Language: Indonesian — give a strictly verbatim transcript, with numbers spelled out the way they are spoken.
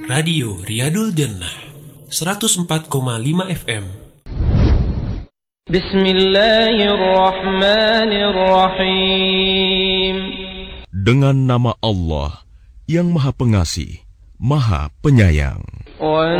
Radio Riyadul Jannah seratus empat koma lima F M. Bismillahirrahmanirrahim. Dengan nama Allah yang Maha Pengasih, Maha Penyayang.